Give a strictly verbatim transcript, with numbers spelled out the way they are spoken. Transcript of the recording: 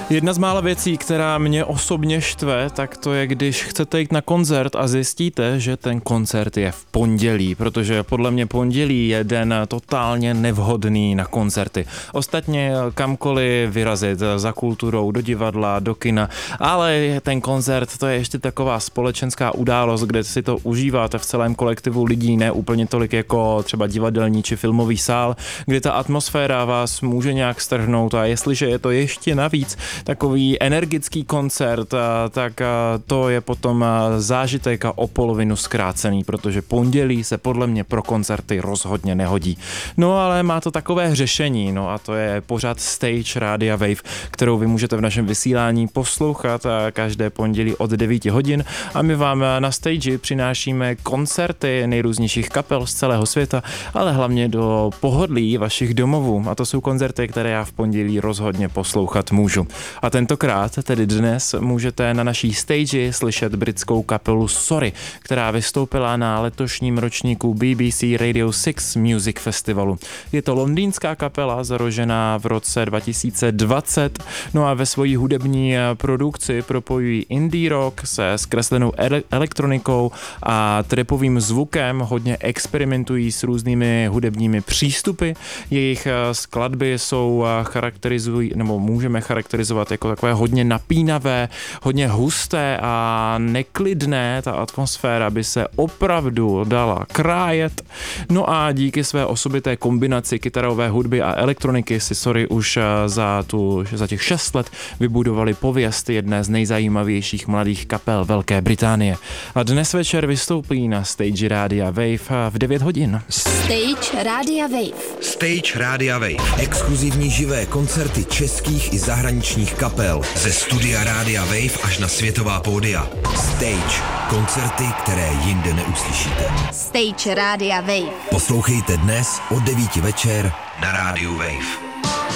Jedna z mála věcí, která mě osobně štve, tak to je, když chcete jít na koncert a zjistíte, že ten koncert je v pondělí, protože podle mě pondělí je den totálně nevhodný na koncerty. Ostatně kamkoliv vyrazit za kulturou, do divadla, do kina, ale ten koncert to je ještě taková společenská událost, kde si to užíváte v celém kolektivu lidí, ne úplně tolik jako třeba divadelní či filmový sál, kde ta atmosféra vás může nějak strhnout a jestliže je to ještě navíc takový energický koncert, tak to je potom zážitek a o polovinu zkrácený, protože pondělí se podle mě pro koncerty rozhodně nehodí. No ale má to takové řešení, no a to je pořád Stage Rádia Wave, kterou vy můžete v našem vysílání poslouchat každé pondělí od devíti hodin a my vám na stage přinášíme koncerty nejrůznějších kapel z celého světa, ale hlavně do pohodlí vašich domovů a to jsou koncerty, které já v pondělí rozhodně poslouchat můžu. A tentokrát, tedy dnes, můžete na naší stage slyšet britskou kapelu Sorry, která vystoupila na letošním ročníku B B C Radio šest Music Festivalu. Je to londýnská kapela, založená v roce dva tisíce dvacet, no a ve svojí hudební produkci propojují indie rock se zkreslenou ele- elektronikou a trapovým zvukem, hodně experimentují s různými hudebními přístupy. Jejich skladby jsou charakterizují, nebo můžeme charakterizovat jako takové hodně napínavé, hodně husté a neklidné. Ta atmosféra by se opravdu dala krájet. No a díky své osobité kombinaci kytarové hudby a elektroniky si Sorry už za, tu, za těch šest let vybudovali pověst jedné z nejzajímavějších mladých kapel Velké Británie. A dnes večer vystoupí na Stage Rádia Wave v devět hodin. Stage Rádia Wave. Stage Rádia Wave. Exkluzivní živé koncerty českých i zahraničních kapel. Ze studia Rádia Wave až na světová pódia. Stage. Koncerty, které jinde neuslyšíte. Stage Rádia Wave. Poslouchejte dnes od devíti večer na Rádiu Wave.